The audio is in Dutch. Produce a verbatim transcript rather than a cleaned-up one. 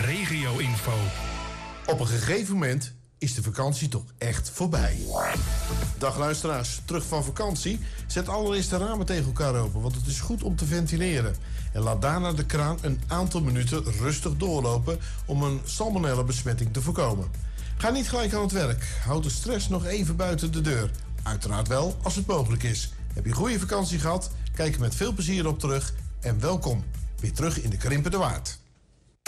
regio-info. Op een gegeven moment is de vakantie toch echt voorbij. Dag luisteraars, terug van vakantie? Zet allereerst de ramen tegen elkaar open, want het is goed om te ventileren. En laat daarna de kraan een aantal minuten rustig doorlopen om een salmonella-besmetting te voorkomen. Ga niet gelijk aan het werk. Houd de stress nog even buiten de deur. Uiteraard wel, als het mogelijk is. Heb je een goede vakantie gehad? Kijk er met veel plezier op terug. En welkom weer terug in de Krimpen de Waard.